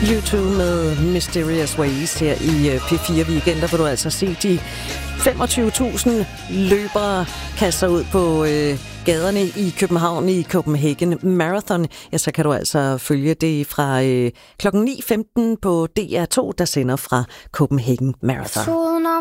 U2 med Mysterious Ways her i P4 Weekender, hvor du altså se de 25.000 løbere kaste sig ud på gaderne i København i Copenhagen Marathon. Ja, så kan du altså følge det fra klokken 9.15 på DR2, der sender fra Copenhagen Marathon.